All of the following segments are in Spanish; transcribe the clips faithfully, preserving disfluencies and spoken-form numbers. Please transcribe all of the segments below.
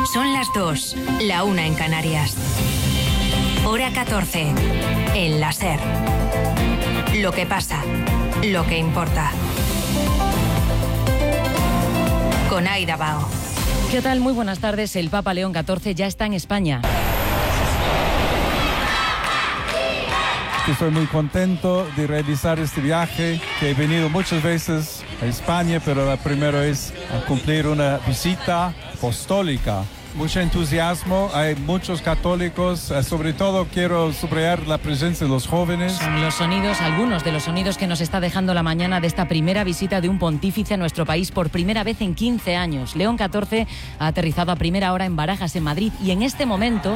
Son las dos, la una en Canarias. Hora catorce, en la SER. Lo que pasa, lo que importa. Con Aida Bao. ¿Qué tal? Muy buenas tardes. El Papa León catorce ya está en España. Estoy muy contento de realizar este viaje, que he venido muchas veces a España, pero la primera es a cumplir una visita apostólica. Mucho entusiasmo, hay muchos católicos, sobre todo quiero subrayar la presencia de los jóvenes. Son los sonidos, algunos de los sonidos que nos está dejando la mañana de esta primera visita de un pontífice a nuestro país por primera vez en quince años. León catorce ha aterrizado a primera hora en Barajas, en Madrid, y en este momento...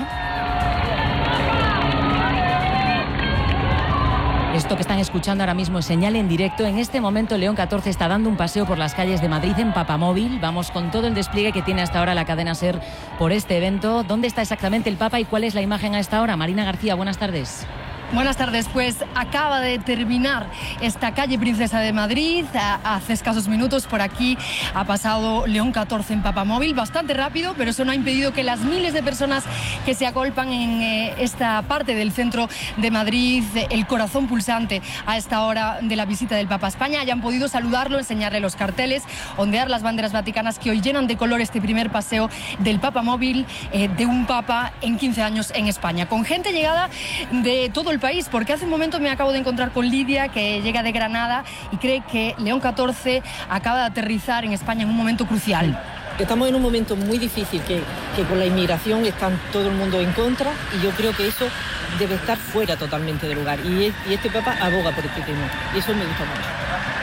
Esto que están escuchando ahora mismo es señal en directo. En este momento León catorce está dando un paseo por las calles de Madrid en Papamóvil. Vamos con todo el despliegue que tiene hasta ahora la cadena SER por este evento. ¿Dónde está exactamente el Papa y cuál es la imagen a esta hora? Marina García, buenas tardes. Buenas tardes, pues acaba de terminar esta calle Princesa de Madrid. Hace escasos minutos por aquí ha pasado León catorce en Papamóvil, bastante rápido, pero eso no ha impedido que las miles de personas que se agolpan en eh, esta parte del centro de Madrid, el corazón pulsante a esta hora de la visita del Papa a España, hayan podido saludarlo, enseñarle los carteles, ondear las banderas vaticanas que hoy llenan de color este primer paseo del Papamóvil, eh, de un Papa en quince años en España, con gente llegada de todo el país, porque hace un momento me acabo de encontrar con Lidia, que llega de Granada y cree que León catorce acaba de aterrizar en España en un momento crucial. Estamos en un momento muy difícil, que, que con la inmigración está todo el mundo en contra, y yo creo que eso debe estar fuera totalmente de lugar, y, y este Papa aboga por este tema, y eso me gusta mucho.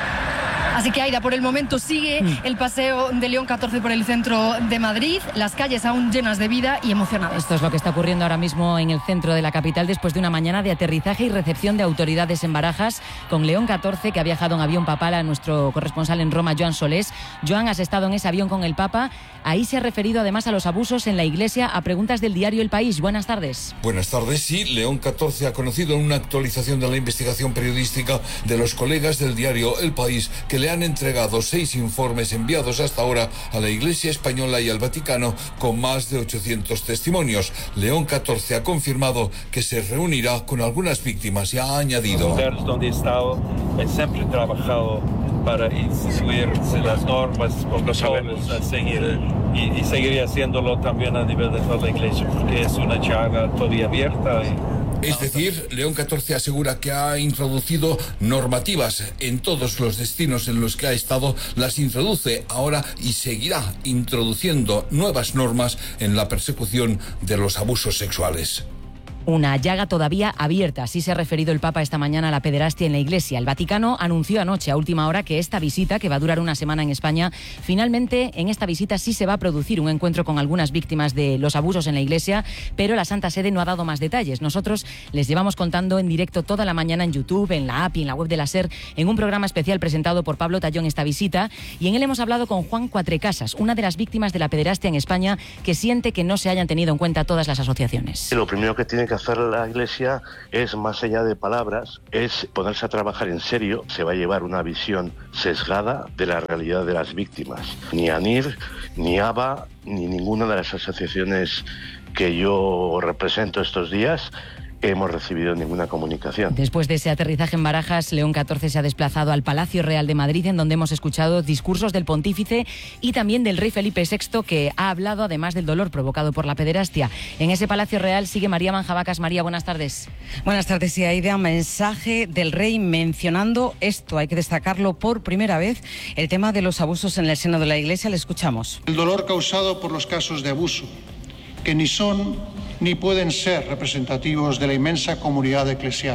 Así que, Aida, por el momento sigue el paseo de León catorce por el centro de Madrid, las calles aún llenas de vida y emocionadas. Esto es lo que está ocurriendo ahora mismo en el centro de la capital después de una mañana de aterrizaje y recepción de autoridades en Barajas con León catorce, que ha viajado en avión papal, a nuestro corresponsal en Roma, Joan Solés. Joan, has estado en ese avión con el Papa. Ahí se ha referido además a los abusos en la Iglesia, a preguntas del diario El País. Buenas tardes. Buenas tardes. Sí, León catorce ha conocido en una actualización de la investigación periodística de los colegas del diario El País que le han entregado seis informes enviados hasta ahora a la Iglesia Española y al Vaticano con más de ochocientos testimonios. León catorce ha confirmado que se reunirá con algunas víctimas y ha añadido: los lugares donde he estado, he siempre trabajado para seguir las normas, protocolos a seguir, y, y seguiré haciéndolo también a nivel de toda la Iglesia, porque es una llaga todavía abierta. Y... Es decir, León catorce asegura que ha introducido normativas en todos los destinos en los que ha estado, las introduce ahora y seguirá introduciendo nuevas normas en la persecución de los abusos sexuales. Una llaga todavía abierta, así se ha referido el Papa esta mañana a la pederastia en la Iglesia. El Vaticano anunció anoche a última hora que esta visita, que va a durar una semana en España, finalmente en esta visita sí se va a producir un encuentro con algunas víctimas de los abusos en la Iglesia, pero la Santa Sede no ha dado más detalles. Nosotros les llevamos contando en directo toda la mañana en YouTube, en la app y en la web de la SER, en un programa especial presentado por Pablo Tallón, esta visita, y en él hemos hablado con Juan Cuatrecasas, una de las víctimas de la pederastia en España, que siente que no se hayan tenido en cuenta todas las asociaciones. Lo primero que tiene que hacer la Iglesia es, más allá de palabras, es ponerse a trabajar en serio. Se va a llevar una visión sesgada de la realidad de las víctimas. Ni ANIR, ni ABA, ni ninguna de las asociaciones que yo represento estos días hemos recibido ninguna comunicación. Después de ese aterrizaje en Barajas, León catorce se ha desplazado al Palacio Real de Madrid, en donde hemos escuchado discursos del pontífice y también del rey Felipe sexto, que ha hablado además del dolor provocado por la pederastia. En ese Palacio Real sigue María Manjabacas. María, buenas tardes. Buenas tardes, y Aida. Mensaje del rey mencionando esto, hay que destacarlo por primera vez, el tema de los abusos en el seno de la Iglesia. Le escuchamos. El dolor causado por los casos de abuso, que ni son ni pueden ser representativos de la inmensa comunidad eclesial.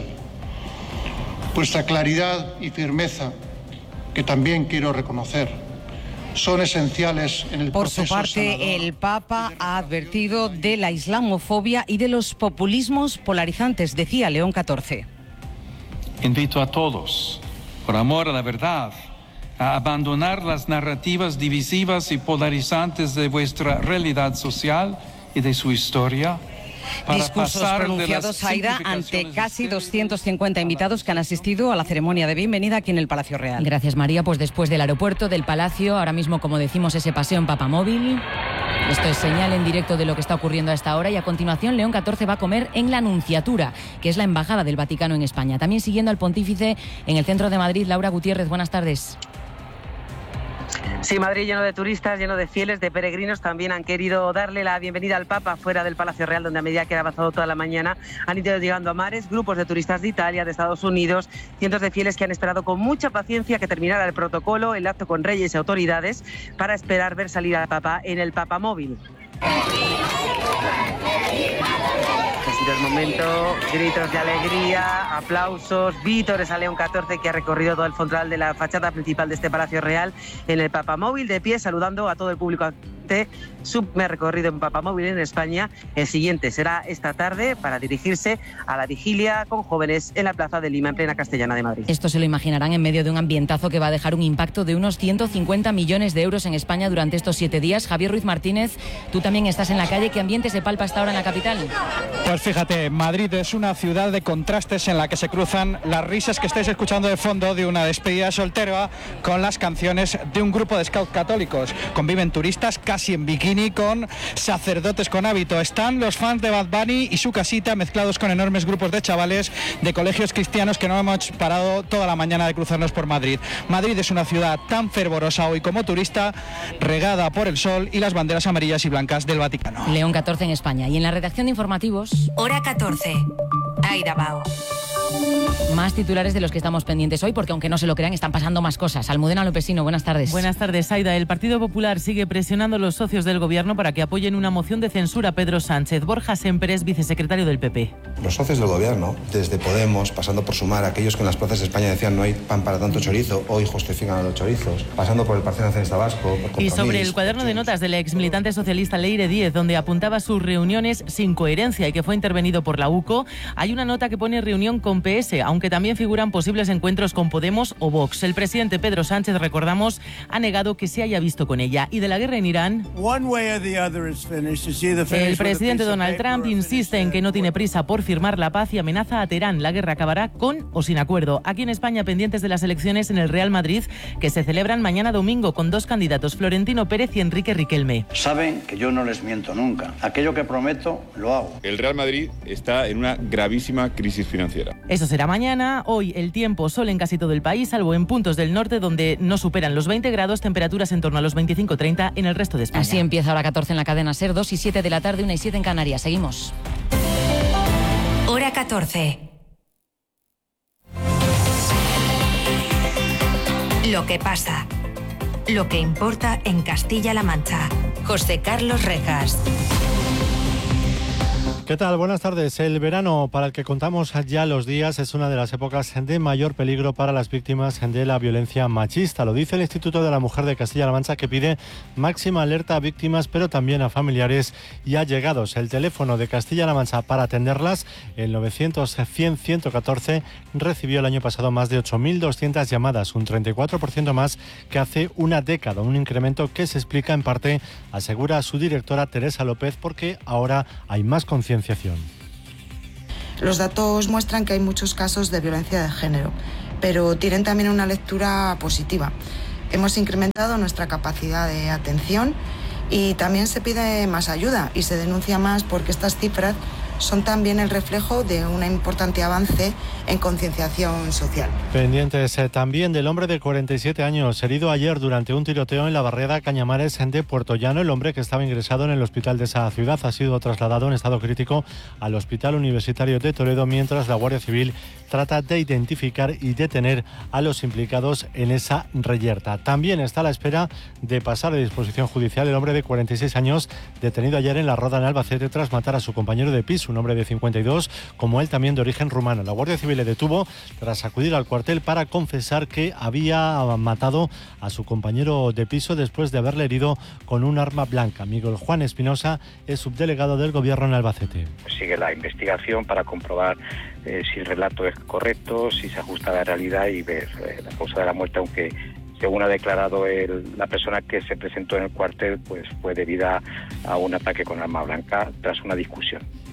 Vuestra claridad y firmeza, que también quiero reconocer, son esenciales en el Por proceso su parte, sanador. el Papa ha advertido de la islamofobia y de los populismos polarizantes, decía León catorce. Invito a todos, por amor a la verdad, a abandonar las narrativas divisivas y polarizantes de vuestra realidad social y de su historia. Discursos pronunciados, Aida, ante casi doscientos cincuenta invitados que han asistido a la ceremonia de bienvenida aquí en el Palacio Real. Gracias, María. Pues después del aeropuerto, del Palacio, ahora mismo, como decimos, ese paseo en Papamóvil. Esto es señal en directo de lo que está ocurriendo a esta hora y a continuación León catorce va a comer en la Nunciatura, que es la embajada del Vaticano en España. También siguiendo al pontífice en el centro de Madrid, Laura Gutiérrez, buenas tardes. Sí, Madrid lleno de turistas, lleno de fieles, de peregrinos. También han querido darle la bienvenida al Papa fuera del Palacio Real, donde a medida que ha avanzado toda la mañana han ido llegando a mares, grupos de turistas de Italia, de Estados Unidos, cientos de fieles que han esperado con mucha paciencia que terminara el protocolo, el acto con reyes y autoridades, para esperar ver salir al Papa en el Papamóvil. En el momento, gritos de alegría, aplausos, vítores a León catorce, que ha recorrido todo el frontal de la fachada principal de este Palacio Real en el Papamóvil, de pie, saludando a todo el público. Su primer recorrido en Papamóvil en España. El siguiente será esta tarde para dirigirse a la vigilia con jóvenes en la Plaza de Lima, en plena Castellana de Madrid. Esto se lo imaginarán en medio de un ambientazo que va a dejar un impacto de unos ciento cincuenta millones de euros en España durante estos siete días. Javier Ruiz Martínez, tú también estás en la calle. ¿Qué ambiente se palpa hasta ahora en la capital? Pues fíjate, Madrid es una ciudad de contrastes en la que se cruzan las risas que estáis escuchando de fondo de una despedida soltera con las canciones de un grupo de scouts católicos. Conviven turistas casi en bikini con sacerdotes con hábito. Están los fans de Bad Bunny y su casita mezclados con enormes grupos de chavales de colegios cristianos que no hemos parado toda la mañana de cruzarnos por Madrid. Madrid es una ciudad tan fervorosa hoy como turista, regada por el sol y las banderas amarillas y blancas del Vaticano. León catorce en España. Y en la redacción de informativos... Hora catorce. Aida Bao. Más titulares de los que estamos pendientes hoy, porque aunque no se lo crean, están pasando más cosas. Almudena Lopesino, buenas tardes. Buenas tardes, Aida. El Partido Popular sigue presionando a los socios del Gobierno para que apoyen una moción de censura a Pedro Sánchez. Borja Semper es vicesecretario del P P. Los socios del Gobierno, desde Podemos, pasando por Sumar, aquellos que en las plazas de España decían no hay pan para tanto chorizo, hoy justifican a los chorizos, pasando por el Partido Nacionalista Vasco. Por y sobre el cuaderno de notas del ex militante socialista Leire Díez, donde apuntaba sus reuniones sin coherencia y que fue intervenido por la U C O, hay una nota que pone reunión con P S, aunque también figuran posibles encuentros con Podemos o Vox. El presidente Pedro Sánchez, recordamos, ha negado que se haya visto con ella. Y de la guerra en Irán, el presidente Donald Trump insiste en que no tiene prisa por firmar la paz y amenaza a Teherán. La guerra acabará con o sin acuerdo. Aquí en España, pendientes de las elecciones en el Real Madrid, que se celebran mañana domingo con dos candidatos, Florentino Pérez y Enrique Riquelme. Saben que yo no les miento nunca. Aquello que prometo, lo hago. El Real Madrid está en una gravísima crisis financiera. Eso será mañana. Hoy el tiempo, sol en casi todo el país, salvo en puntos del norte donde no superan los veinte grados, temperaturas en torno a los veinticinco treinta en el resto de España. Así empieza Hora catorce en la cadena SER, dos y siete de la tarde, una y siete en Canarias. Seguimos. Hora catorce. Lo que pasa. Lo que importa en Castilla-La Mancha. José Carlos Rejas. ¿Qué tal? Buenas tardes. El verano, para el que contamos ya los días, es una de las épocas de mayor peligro para las víctimas de la violencia machista. Lo dice el Instituto de la Mujer de Castilla-La Mancha, que pide máxima alerta a víctimas, pero también a familiares y allegados. El teléfono de Castilla-La Mancha para atenderlas, el novecientos cien ciento catorce, recibió el año pasado más de ocho mil doscientas llamadas, un treinta y cuatro por ciento más que hace una década. Un incremento que se explica en parte, asegura su directora Teresa López, porque ahora hay más conciencia. Los datos muestran que hay muchos casos de violencia de género, pero tienen también una lectura positiva. Hemos incrementado nuestra capacidad de atención y también se pide más ayuda y se denuncia más, porque estas cifras son también el reflejo de un importante avance en concienciación social. Pendientes eh, también del hombre de cuarenta y siete años, herido ayer durante un tiroteo en la barriada Cañamares de Puerto Llano. El hombre, que estaba ingresado en el hospital de esa ciudad, ha sido trasladado en estado crítico al Hospital Universitario de Toledo, mientras la Guardia Civil trata de identificar y detener a los implicados en esa reyerta. También está a la espera de pasar a disposición judicial el hombre de cuarenta y seis años, detenido ayer en La Roda, en Albacete, tras matar a su compañero de piso, un hombre de cincuenta y dos, como él, también de origen rumano. La Guardia Civil le detuvo tras acudir al cuartel para confesar que había matado a su compañero de piso después de haberle herido con un arma blanca. Miguel Juan Espinosa es subdelegado del Gobierno en Albacete. Sigue la investigación para comprobar eh, si el relato es correcto, si se ajusta a la realidad y ver eh, la causa de la muerte, aunque según ha declarado el, la persona que se presentó en el cuartel, pues fue debida a un ataque con arma blanca tras una discusión.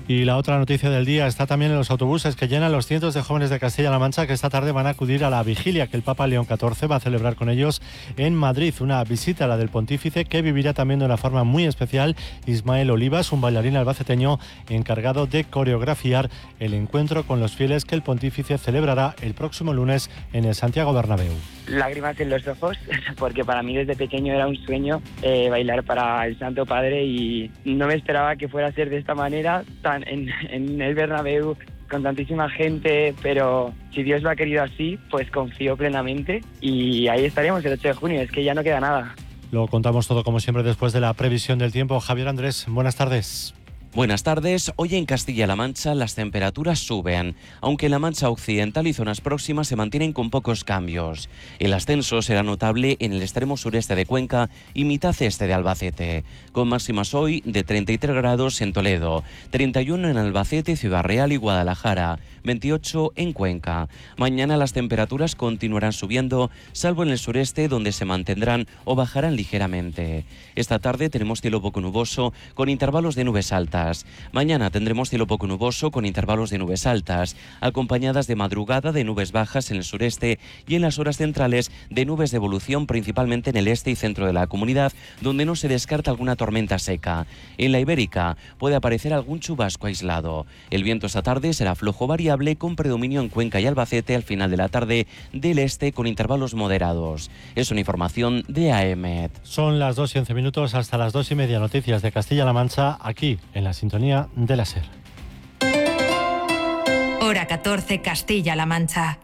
Y la otra noticia del día está también en los autobuses que llenan los cientos de jóvenes de Castilla-La Mancha que esta tarde van a acudir a la vigilia que el Papa León catorce va a celebrar con ellos en Madrid. Una visita a la del pontífice que vivirá también de una forma muy especial Ismael Olivas, un bailarín albaceteño encargado de coreografiar el encuentro con los fieles que el pontífice celebrará el próximo lunes en el Santiago Bernabéu. Lágrimas en los ojos, porque para mí desde pequeño era un sueño eh, bailar para el Santo Padre y no me esperaba que fuera a ser de esta manera, tan en, en el Bernabéu, con tantísima gente, pero si Dios lo ha querido así, pues confío plenamente y ahí estaremos el ocho de junio, es que ya no queda nada. Lo contamos todo como siempre después de la previsión del tiempo. Javier Andrés, buenas tardes. Buenas tardes. Hoy en Castilla-La Mancha las temperaturas suben, aunque en la Mancha Occidental y zonas próximas se mantienen con pocos cambios. El ascenso será notable en el extremo sureste de Cuenca y mitad este de Albacete, con máximas hoy de treinta y tres grados en Toledo, treinta y uno en Albacete, Ciudad Real y Guadalajara, veintiocho en Cuenca. Mañana las temperaturas continuarán subiendo, salvo en el sureste donde se mantendrán o bajarán ligeramente. Esta tarde tenemos cielo poco nuboso con intervalos de nubes altas. Mañana tendremos cielo poco nuboso con intervalos de nubes altas, acompañadas de madrugada de nubes bajas en el sureste y en las horas centrales de nubes de evolución principalmente en el este y centro de la comunidad, donde no se descarta alguna tormenta seca. En la Ibérica puede aparecer algún chubasco aislado. El viento esta tarde será flojo variable con predominio en Cuenca y Albacete al final de la tarde del este con intervalos moderados. Es una información de A E M E T. Son las dos y once minutos, hasta las dos y media noticias de Castilla-La Mancha aquí en la sintonía de la SER. Hora catorce, Castilla-La Mancha.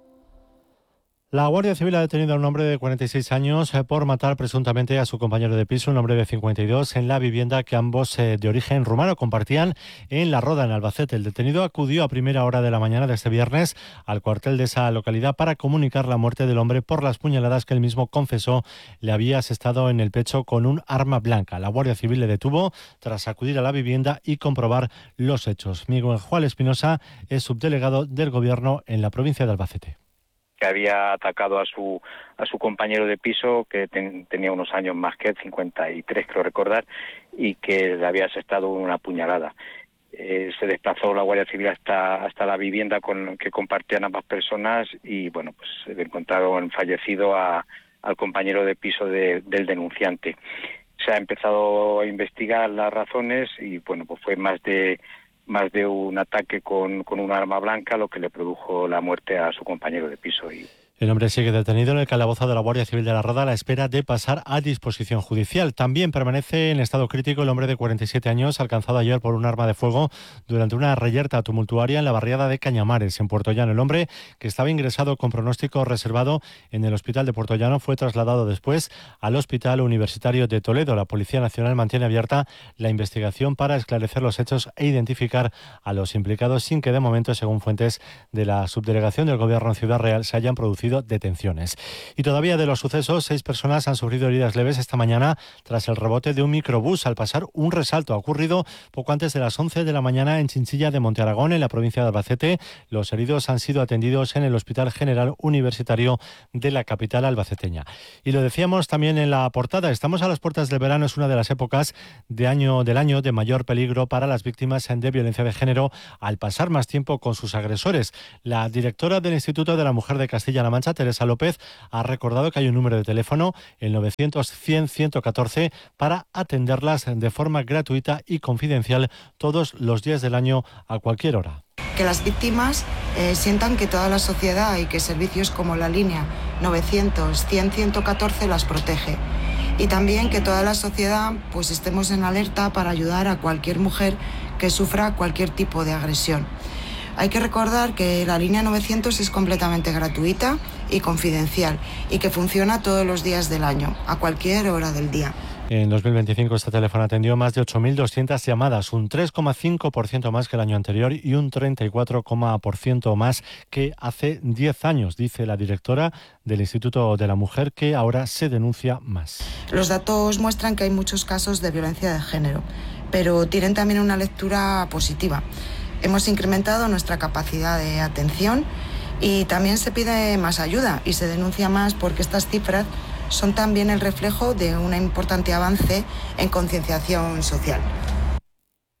La Guardia Civil ha detenido a un hombre de cuarenta y seis años por matar presuntamente a su compañero de piso, un hombre de cincuenta y dos, en la vivienda que ambos eh, de origen rumano compartían en La Roda, en Albacete. El detenido acudió a primera hora de la mañana de este viernes al cuartel de esa localidad para comunicar la muerte del hombre por las puñaladas que él mismo confesó le había asestado en el pecho con un arma blanca. La Guardia Civil le detuvo tras acudir a la vivienda y comprobar los hechos. Miguel Juan Espinosa es subdelegado del Gobierno en la provincia de Albacete. Que había atacado a su a su compañero de piso, que ten, tenía unos años más que él, cincuenta y tres creo recordar, y que le había asestado una puñalada. Eh, se desplazó la Guardia Civil hasta hasta la vivienda con que compartían ambas personas y bueno, pues le encontraron fallecido a, al compañero de piso de, del denunciante. Se ha empezado a investigar las razones y bueno, pues fue más de más de un ataque con, con un arma blanca lo que le produjo la muerte a su compañero de piso. Y el hombre sigue detenido en el calabozo de la Guardia Civil de La Roda a la espera de pasar a disposición judicial. También permanece en estado crítico el hombre de cuarenta y siete años, alcanzado ayer por un arma de fuego durante una reyerta tumultuaria en la barriada de Cañamares, en Puerto Llano. El hombre, que estaba ingresado con pronóstico reservado en el hospital de Puerto Llano, fue trasladado después al Hospital Universitario de Toledo. La Policía Nacional mantiene abierta la investigación para esclarecer los hechos e identificar a los implicados, sin que de momento, según fuentes de la subdelegación del Gobierno en Ciudad Real, se hayan producido detenciones. Y todavía de los sucesos, seis personas han sufrido heridas leves esta mañana tras el rebote de un microbús al pasar un resalto. Ha ocurrido poco antes de las once de la mañana en Chinchilla de Monte Aragón, en la provincia de Albacete. Los heridos han sido atendidos en el Hospital General Universitario de la capital albaceteña. Y lo decíamos también en la portada, estamos a las puertas del verano, es una de las épocas de año, del año de mayor peligro para las víctimas de violencia de género al pasar más tiempo con sus agresores. La directora del Instituto de la Mujer de Castilla-La Mancha, Teresa López, ha recordado que hay un número de teléfono, el novecientos cien ciento catorce, para atenderlas de forma gratuita y confidencial todos los días del año a cualquier hora. Que las víctimas eh, sientan que toda la sociedad y que servicios como la línea novecientos cien ciento catorce las protege. Y también que toda la sociedad pues estemos en alerta para ayudar a cualquier mujer que sufra cualquier tipo de agresión. Hay que recordar que la línea novecientos es completamente gratuita y confidencial y que funciona todos los días del año, a cualquier hora del día. En dos mil veinticinco este teléfono atendió más de ocho mil doscientas llamadas, un tres coma cinco por ciento más que el año anterior y un treinta y cuatro coma cinco por ciento más que hace diez años, dice la directora del Instituto de la Mujer, que ahora se denuncia más. Los datos muestran que hay muchos casos de violencia de género, pero tienen también una lectura positiva. Hemos incrementado nuestra capacidad de atención y también se pide más ayuda y se denuncia más porque estas cifras son también el reflejo de un importante avance en concienciación social.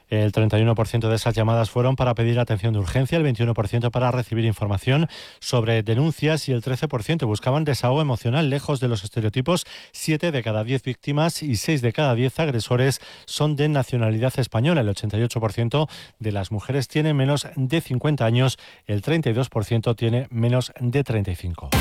El treinta y uno por ciento de esas llamadas fueron para pedir atención de urgencia, el veintiuno por ciento para recibir información sobre denuncias y el trece por ciento buscaban desahogo emocional. Lejos de los estereotipos, siete de cada diez víctimas y seis de cada diez agresores son de nacionalidad española. El ochenta y ocho por ciento de las mujeres tiene menos de cincuenta años, el treinta y dos por ciento tiene menos de treinta y cinco.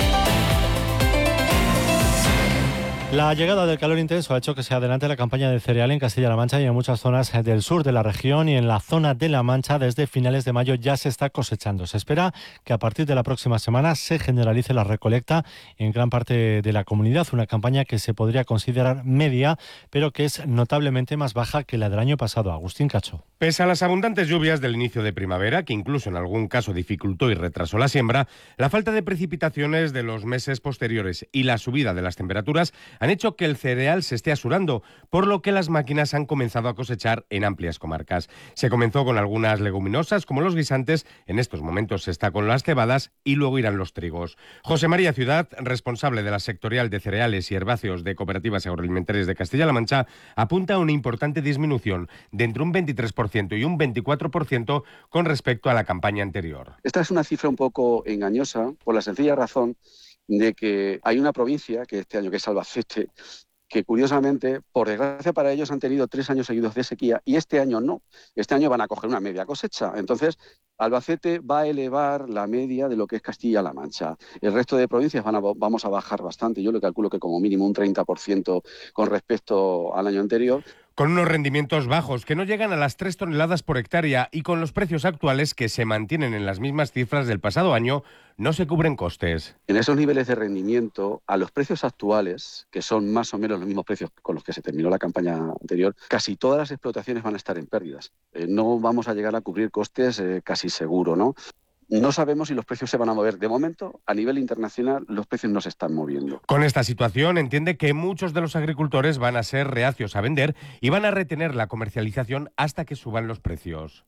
La llegada del calor intenso ha hecho que se adelante la campaña del cereal en Castilla-La Mancha y en muchas zonas del sur de la región, y en la zona de La Mancha desde finales de mayo ya se está cosechando. Se espera que a partir de la próxima semana se generalice la recolecta en gran parte de la comunidad, una campaña que se podría considerar media, pero que es notablemente más baja que la del año pasado. Agustín Cacho. Pese a las abundantes lluvias del inicio de primavera, que incluso en algún caso dificultó y retrasó la siembra, la falta de precipitaciones de los meses posteriores y la subida de las temperaturas han hecho que el cereal se esté asurando, por lo que las máquinas han comenzado a cosechar en amplias comarcas. Se comenzó con algunas leguminosas, como los guisantes, en estos momentos se está con las cebadas y luego irán los trigos. José María Ciudad, responsable de la sectorial de cereales y herbáceos de Cooperativas Agroalimentarias de Castilla-La Mancha, apunta a una importante disminución de entre un veintitrés por ciento y un veinticuatro por ciento con respecto a la campaña anterior. Esta es una cifra un poco engañosa por la sencilla razón de que hay una provincia, que este año que es Albacete, que curiosamente, por desgracia para ellos, han tenido tres años seguidos de sequía y este año no. Este año van a coger una media cosecha. Entonces, Albacete va a elevar la media de lo que es Castilla-La Mancha. El resto de provincias van a, vamos a bajar bastante. Yo le calculo que como mínimo un treinta por ciento con respecto al año anterior. Con unos rendimientos bajos que no llegan a las tres toneladas por hectárea y con los precios actuales que se mantienen en las mismas cifras del pasado año, no se cubren costes. En esos niveles de rendimiento, a los precios actuales, que son más o menos los mismos precios con los que se terminó la campaña anterior, casi todas las explotaciones van a estar en pérdidas. Eh, no vamos a llegar a cubrir costes eh, casi seguro, ¿no? No sabemos si los precios se van a mover. De momento, a nivel internacional, los precios no se están moviendo. Con esta situación, entiende que muchos de los agricultores van a ser reacios a vender y van a retener la comercialización hasta que suban los precios.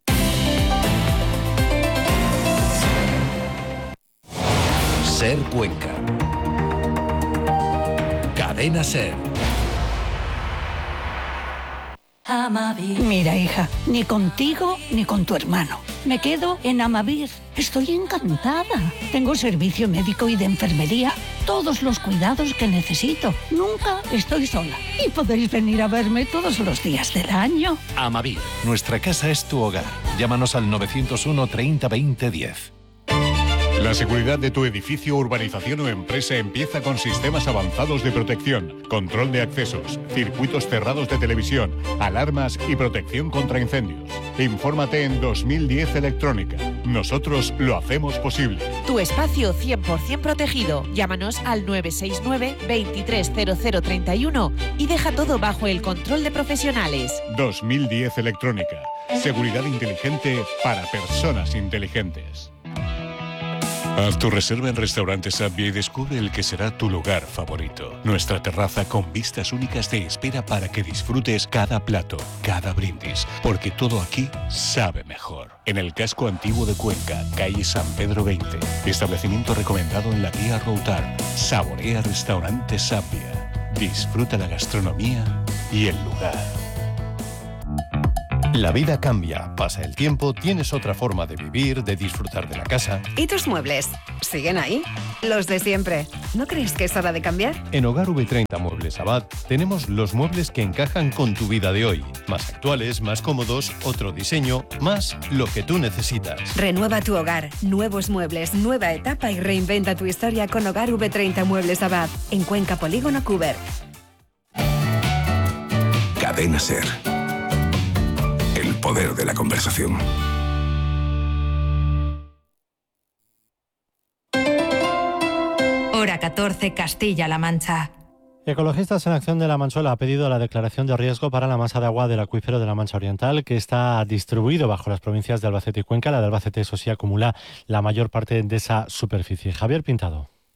Ser Cuenca. Cadena Ser. Mira, hija, ni contigo ni con tu hermano. Me quedo en Amavir. Estoy encantada. Tengo servicio médico y de enfermería, todos los cuidados que necesito. Nunca estoy sola. Y podéis venir a verme todos los días del año. Amavir, nuestra casa es tu hogar. Llámanos al novecientos uno treinta veinte diez. La seguridad de tu edificio, urbanización o empresa empieza con sistemas avanzados de protección, control de accesos, circuitos cerrados de televisión, alarmas y protección contra incendios. Infórmate en dos mil diez Electrónica. Nosotros lo hacemos posible. Tu espacio cien por ciento protegido. Llámanos al nueve seis nueve, veintitrés cero cero treinta y uno y deja todo bajo el control de profesionales. dos mil diez Electrónica. Seguridad inteligente para personas inteligentes. Haz tu reserva en Restaurante Sabia y descubre el que será tu lugar favorito. Nuestra terraza con vistas únicas te espera para que disfrutes cada plato, cada brindis, porque todo aquí sabe mejor. En el casco antiguo de Cuenca, calle San Pedro veinte. Establecimiento recomendado en la guía Routar. Saborea Restaurante Sabia. Disfruta la gastronomía y el lugar. La vida cambia, pasa el tiempo, tienes otra forma de vivir, de disfrutar de la casa. ¿Y tus muebles? ¿Siguen ahí? Los de siempre. ¿No crees que es hora de cambiar? En Hogar V treinta Muebles Abad tenemos los muebles que encajan con tu vida de hoy. Más actuales, más cómodos, otro diseño, más lo que tú necesitas. Renueva tu hogar, nuevos muebles, nueva etapa y reinventa tu historia con Hogar V treinta Muebles Abad. En Cuenca Polígono Cuber. Cadena Ser. El poder de la conversación. Hora catorce, Castilla-La Mancha. Ecologistas en Acción de La Manchuela ha pedido la declaración de riesgo para la masa de agua del acuífero de la Mancha Oriental, que está distribuido bajo las provincias de Albacete y Cuenca. La de Albacete, eso sí, acumula la mayor parte de esa superficie. Javier Pintado.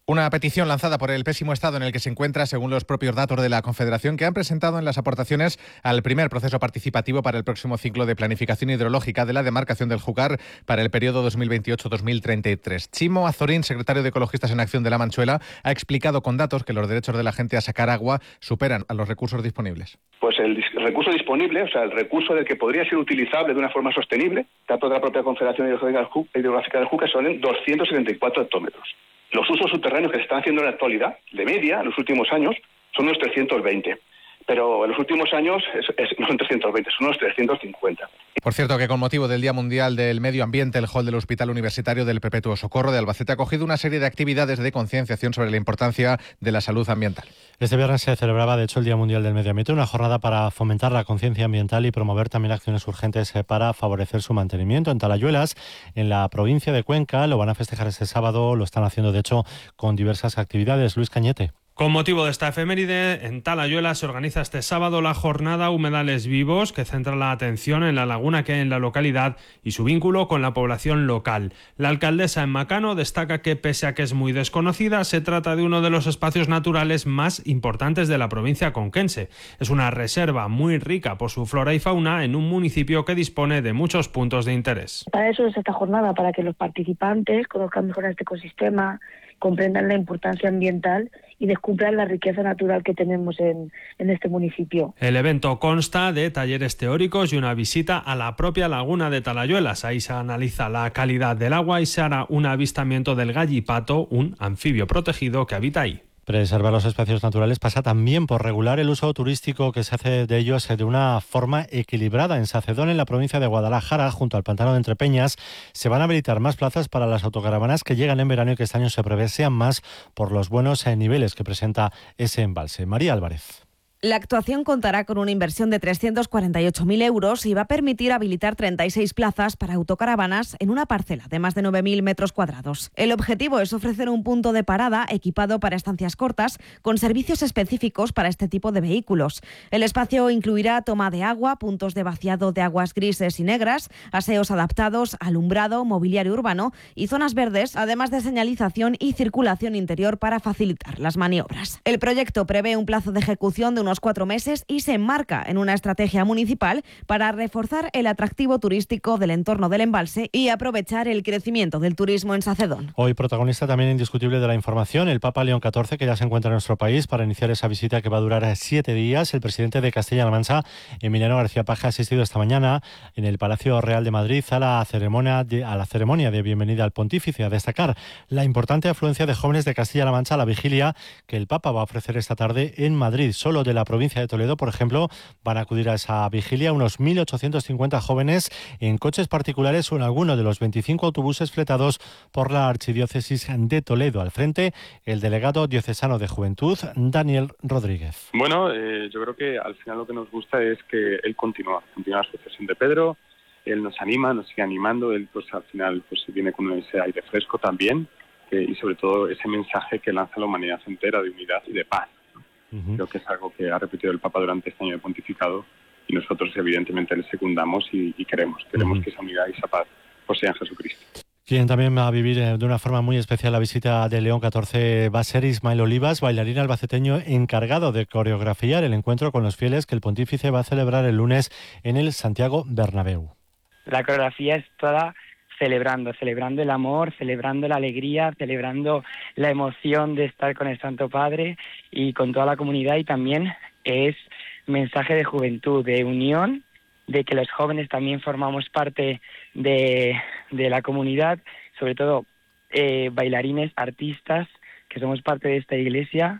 Una petición lanzada por el pésimo estado en el que se encuentra, según los propios datos de la Confederación, que han presentado en las aportaciones al primer proceso participativo para el próximo ciclo de planificación hidrológica de la demarcación del Júcar para el periodo dos mil veintiocho dos mil treinta y tres. Chimo Azorín, secretario de Ecologistas en Acción de La Manchuela, ha explicado con datos que los derechos de la gente a sacar agua superan a los recursos disponibles. Pues el recurso disponible, o sea, el recurso del que podría ser utilizable de una forma sostenible, datos de la propia Confederación Hidrográfica del Júcar, son en doscientos setenta y cuatro hectómetros. Los usos subterráneos que se están haciendo en la actualidad, de media, en los últimos años, son unos trescientos veinte. Pero en los últimos años es, es, no son trescientos veinte, son unos trescientos cincuenta. Por cierto, que con motivo del Día Mundial del Medio Ambiente, el hall del Hospital Universitario del Perpetuo Socorro de Albacete ha acogido una serie de actividades de concienciación sobre la importancia de la salud ambiental. Este viernes se celebraba, de hecho, el Día Mundial del Medio Ambiente, una jornada para fomentar la conciencia ambiental y promover también acciones urgentes para favorecer su mantenimiento. En Talayuelas, en la provincia de Cuenca, lo van a festejar este sábado, lo están haciendo, de hecho, con diversas actividades. Luis Cañete. Con motivo de esta efeméride, en Talayuela se organiza este sábado la jornada Humedales Vivos, que centra la atención en la laguna que hay en la localidad y su vínculo con la población local. La alcaldesa en Macano destaca que, pese a que es muy desconocida, se trata de uno de los espacios naturales más importantes de la provincia conquense. Es una reserva muy rica por su flora y fauna en un municipio que dispone de muchos puntos de interés. Para eso es esta jornada, para que los participantes conozcan mejor este ecosistema, comprendan la importancia ambiental y descubran la riqueza natural que tenemos en, en este municipio. El evento consta de talleres teóricos y una visita a la propia laguna de Talayuelas. Ahí se analiza la calidad del agua y se hará un avistamiento del gallipato, un anfibio protegido que habita ahí. Preservar los espacios naturales pasa también por regular el uso turístico que se hace de ellos de una forma equilibrada. En Sacedón, en la provincia de Guadalajara, junto al pantano de Entrepeñas, se van a habilitar más plazas para las autocaravanas que llegan en verano y que este año se prevé sean más por los buenos niveles que presenta ese embalse. María Álvarez. La actuación contará con una inversión de trescientos cuarenta y ocho mil euros y va a permitir habilitar treinta y seis plazas para autocaravanas en una parcela de más de nueve mil metros cuadrados. El objetivo es ofrecer un punto de parada equipado para estancias cortas con servicios específicos para este tipo de vehículos. El espacio incluirá toma de agua, puntos de vaciado de aguas grises y negras, aseos adaptados, alumbrado, mobiliario urbano y zonas verdes, además de señalización y circulación interior para facilitar las maniobras. El proyecto prevé un plazo de ejecución de unos cuatro meses y se enmarca en una estrategia municipal para reforzar el atractivo turístico del entorno del embalse y aprovechar el crecimiento del turismo en Sacedón. Hoy protagonista también indiscutible de la información, el Papa León catorce, que ya se encuentra en nuestro país para iniciar esa visita que va a durar siete días. El presidente de Castilla-La Mancha, Emiliano García Paje, ha asistido esta mañana en el Palacio Real de Madrid a la ceremonia de, a la ceremonia de bienvenida al pontífice, a destacar la importante afluencia de jóvenes de Castilla-La Mancha a la vigilia que el Papa va a ofrecer esta tarde en Madrid. Solo de la provincia de Toledo, por ejemplo, van a acudir a esa vigilia unos mil ochocientos cincuenta jóvenes en coches particulares o en alguno de los veinticinco autobuses fletados por la Archidiócesis de Toledo. Al frente, el delegado diocesano de Juventud, Daniel Rodríguez. Bueno, eh, yo creo que al final lo que nos gusta es que él continúa, continúa la sucesión de Pedro, él nos anima, nos sigue animando, él pues al final pues viene con ese aire fresco también eh, y sobre todo ese mensaje que lanza a la humanidad entera de unidad y de paz. Creo que es algo que ha repetido el Papa durante este año de pontificado y nosotros evidentemente le secundamos y, y queremos, queremos uh-huh. que esa unidad y esa paz pues sea en Jesucristo. Quien también va a vivir de una forma muy especial la visita de León catorce va a ser Ismael Olivas, bailarín albaceteño encargado de coreografiar el encuentro con los fieles que el pontífice va a celebrar el lunes en el Santiago Bernabéu. La coreografía es toda celebrando, celebrando el amor, celebrando la alegría, celebrando la emoción de estar con el Santo Padre y con toda la comunidad, y también es mensaje de juventud, de unión, de que los jóvenes también formamos parte de, de la comunidad, sobre todo eh, bailarines, artistas, que somos parte de esta iglesia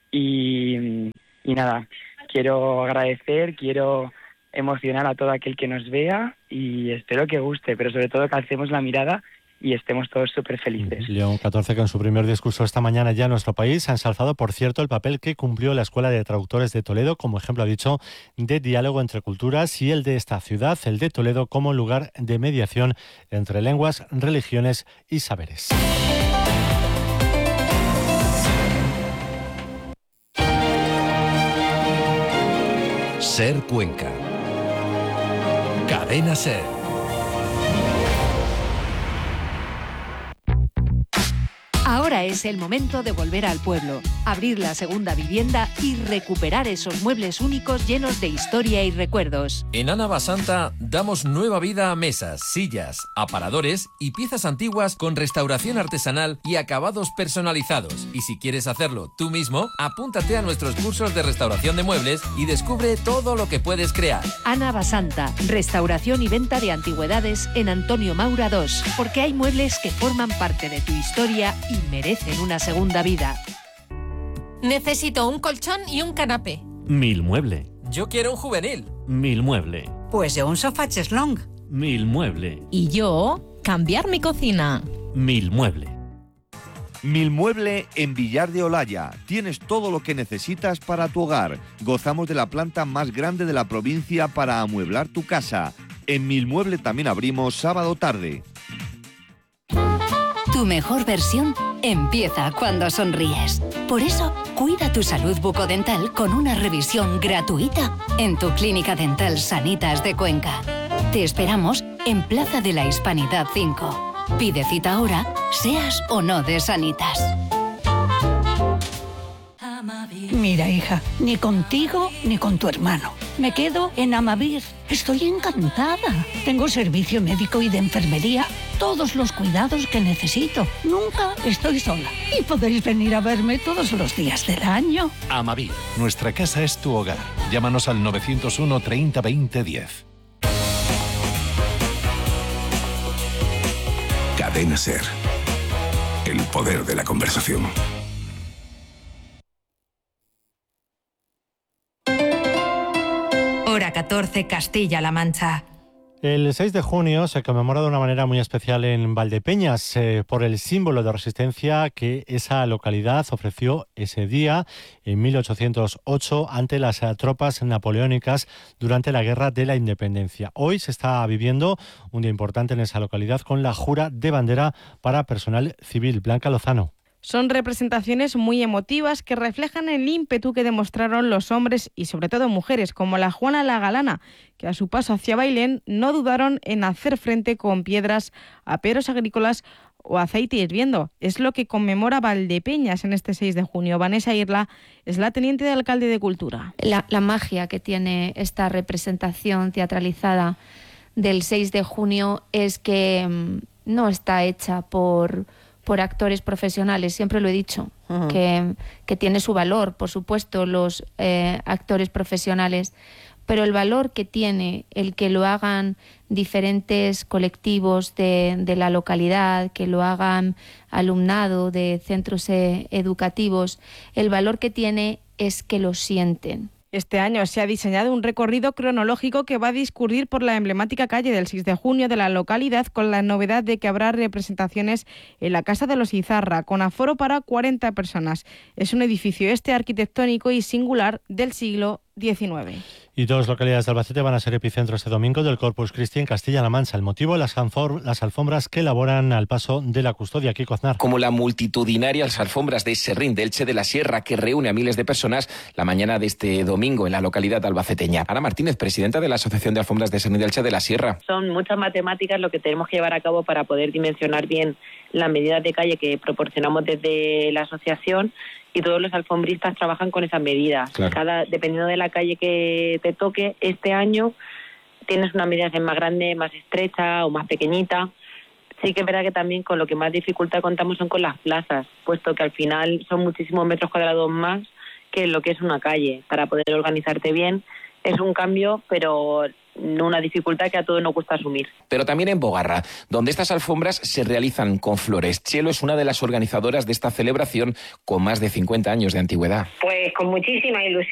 y, y nada, quiero agradecer, quiero emocionar a todo aquel que nos vea y espero que guste, pero sobre todo que alcemos la mirada y estemos todos súper felices. León catorce, que en su primer discurso esta mañana ya en nuestro país ha ensalzado, por cierto, el papel que cumplió la Escuela de Traductores de Toledo, como ejemplo, ha dicho, de diálogo entre culturas, y el de esta ciudad, el de Toledo, como lugar de mediación entre lenguas, religiones y saberes. Ser Cuenca. Cadena Ser. Ahora Ahora es el momento de volver al pueblo, abrir la segunda vivienda y recuperar esos muebles únicos llenos de historia y recuerdos. En Ana Basanta damos nueva vida a mesas, sillas, aparadores y piezas antiguas con restauración artesanal y acabados personalizados. Y si quieres hacerlo tú mismo, apúntate a nuestros cursos de restauración de muebles y descubre todo lo que puedes crear. Ana Basanta, restauración y venta de antigüedades en Antonio Maura dos, porque hay muebles que forman parte de tu historia y merecen una segunda vida. Necesito un colchón y un canapé. Milmueble. Yo quiero un juvenil. Milmueble. Pues yo un sofá cheslong. Milmueble. Y yo, cambiar mi cocina. Milmueble. Milmueble en Villar de Olaya. Tienes todo lo que necesitas para tu hogar. Gozamos de la planta más grande de la provincia para amueblar tu casa. En Milmueble también abrimos sábado tarde. Tu mejor versión empieza cuando sonríes. Por eso, cuida tu salud bucodental con una revisión gratuita en tu Clínica Dental Sanitas de Cuenca. Te esperamos en Plaza de la Hispanidad cinco. Pide cita ahora, seas o no de Sanitas. Mira, hija, ni contigo ni con tu hermano. Me quedo en Amavir. Estoy encantada. Tengo servicio médico y de enfermería, todos los cuidados que necesito. Nunca estoy sola. Y podéis venir a verme todos los días del año. Amavir, nuestra casa es tu hogar. Llámanos al novecientos uno treinta veinte diez. Cadena SER. El poder de la conversación. Hora catorce, Castilla-La Mancha. El seis de junio se conmemora de una manera muy especial en Valdepeñas eh, por el símbolo de resistencia que esa localidad ofreció ese día en mil ochocientos ocho ante las eh, tropas napoleónicas durante la Guerra de la Independencia. Hoy se está viviendo un día importante en esa localidad con la jura de bandera para personal civil. Blanca Lozano. Son representaciones muy emotivas que reflejan el ímpetu que demostraron los hombres y sobre todo mujeres, como la Juana la Galana, que a su paso hacia Bailén no dudaron en hacer frente con piedras, aperos agrícolas o aceite hirviendo. Es lo que conmemora Valdepeñas en este seis de junio. Vanessa Irla es la teniente de alcalde de Cultura. La, la magia que tiene esta representación teatralizada del seis de junio es que mmm, no está hecha por... por actores profesionales, siempre lo he dicho, uh-huh. que, que tiene su valor, por supuesto, los eh, actores profesionales, pero el valor que tiene el que lo hagan diferentes colectivos de, de la localidad, que lo hagan alumnado de centros eh, educativos, el valor que tiene es que lo sienten. Este año se ha diseñado un recorrido cronológico que va a discurrir por la emblemática calle del seis de junio de la localidad, con la novedad de que habrá representaciones en la Casa de los Izarra, con aforo para cuarenta personas. Es un edificio este arquitectónico y singular del siglo diecinueve. Y dos localidades de Albacete van a ser epicentro este domingo del Corpus Christi en Castilla-La Mancha. El motivo, las, las alfombras que elaboran al paso de la custodia. Kiko Aznar. Como la multitudinarias alfombras de Serrín de Elche de la Sierra, que reúne a miles de personas la mañana de este domingo en la localidad albaceteña. Ana Martínez, presidenta de la Asociación de Alfombras de Serrín de Elche de la Sierra. Son muchas matemáticas lo que tenemos que llevar a cabo para poder dimensionar bien las medidas de calle que proporcionamos desde la asociación, y todos los alfombristas trabajan con esas medidas. Claro. Cada, dependiendo de la calle que te toque, este año tienes una medida que es más grande, más estrecha o más pequeñita. Sí que es verdad que también con lo que más dificultad contamos son con las plazas, puesto que al final son muchísimos metros cuadrados más que lo que es una calle. Para poder organizarte bien es un cambio, pero no una dificultad que a todos nos cuesta asumir. Pero también en Bogarra, donde estas alfombras se realizan con flores. Chelo es una de las organizadoras de esta celebración con más de cincuenta años de antigüedad. Pues con muchísima ilusión